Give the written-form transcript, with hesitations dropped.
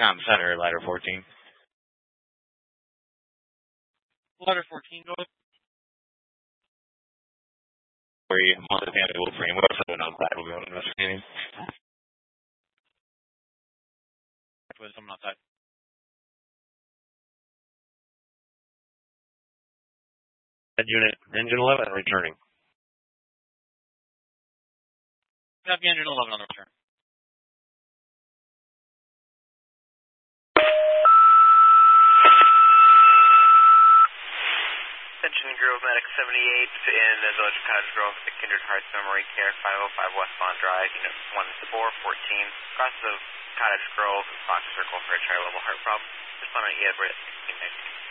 Center, ladder 14. Ladder 14, go ahead. Multi-family wood frame. We're also outside. We'll be investigating. Someone outside. Unit, engine 11 returning. Copy, engine 11 on the return. Attention Grove Medic 78 in the Village of Cottage Grove, the Kindred Hearts Memory Care, 505 Westmont Drive, Unit 1414. Across the Cottage Grove, Fox Circle for a trial level heart problem. Respond on EF at 1619.